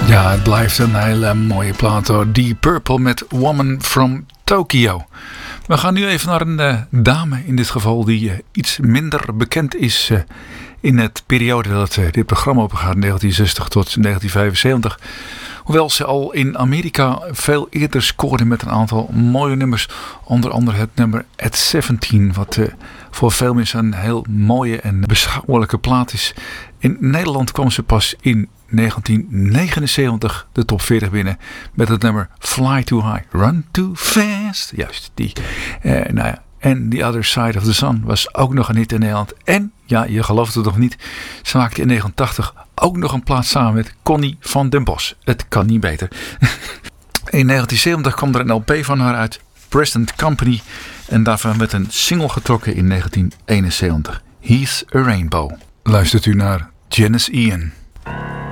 Ja, het blijft een hele mooie plaat hoor. Deep Purple met Woman from Tokyo. We gaan nu even naar een dame in dit geval die iets minder bekend is in het periode dat dit programma opgaat, 1960 tot 1975. Hoewel ze al in Amerika veel eerder scoorde met een aantal mooie nummers. Onder andere het nummer At 17, wat voor veel mensen een heel mooie en beschouwelijke plaat is. In Nederland kwam ze pas in 1979 de top 40 binnen met het nummer Fly Too High, Run Too Fast. Juist die. En The Other Side of the Sun was ook nog een hit in Nederland. En, ja, je gelooft het nog niet, ze maakte in 1989 ook nog een plaat samen met Connie van den Bos. Het kan niet beter. In 1970 kwam er een LP van haar uit, Present Company. En daarvan werd een single getrokken in 1971. He's a Rainbow. Luistert u naar Janis Ian.